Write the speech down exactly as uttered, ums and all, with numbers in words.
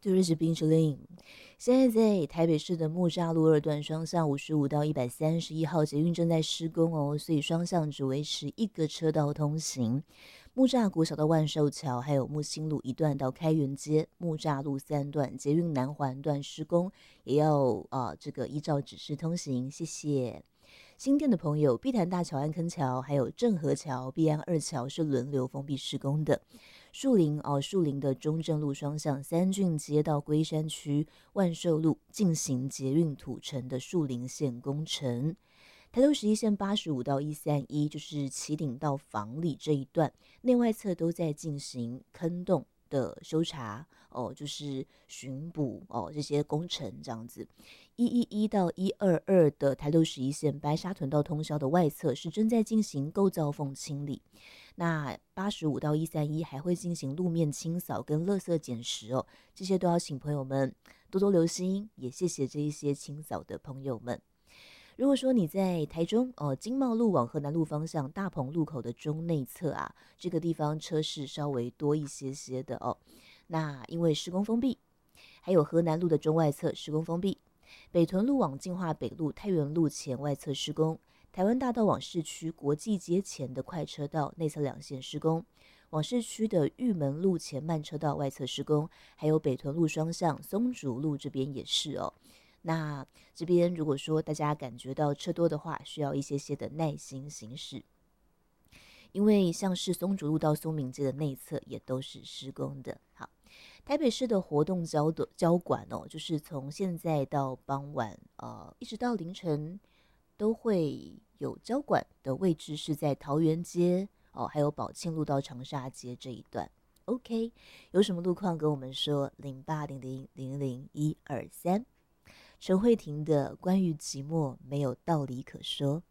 这里是冰淇淋。现在在台北市的木栅路二段双向五十五到一百三十一号捷运正在施工哦，所以双向只维持一个车道通行。木栅国小到万寿桥，还有木星路一段到开元街，木栅路三段捷运南环段施工，也要啊、呃、这个依照指示通行。谢谢。新店的朋友，碧潭大桥、安坑桥还有正和桥、碧安二桥是轮流封闭施工的。树林哦，树林的中正路双向三郡街到龟山区万寿路进行捷运土城的树林线工程。台六十一线八十五到一三一，就是旗顶到房里这一段，内外侧都在进行坑洞的修查哦，就是巡捕哦这些工程这样子。一一一到一二二的台六十一线白沙屯到通霄的外侧是正在进行构造缝清理。那八十五到一三一还会进行路面清扫跟垃圾捡拾哦，这些都要请朋友们多多留心，也谢谢这一些清扫的朋友们。如果说你在台中哦，经贸路往河南路方向大鹏路口的中内侧啊，这个地方车势稍微多一些些的哦。那因为施工封闭，还有河南路的中外侧施工封闭，北屯路往进化北路太原路前外侧施工。台湾大道往市区国际街前的快车道内侧两线施工，往市区的玉门路前慢车道外侧施工，还有北屯路双向松竹路这边也是哦。那这边如果说大家感觉到车多的话，需要一些些的耐心行驶，因为像是松竹路到松明街的内侧也都是施工的。好，台北市的活动交的交管哦，就是从现在到傍晚，呃，一直到凌晨。都会有交管的位置是在桃园街哦，还有宝庆路到长沙街这一段。OK， 有什么路况跟我们说？零八零零零零一二三。陈慧婷的《关于寂寞没有道理可说》。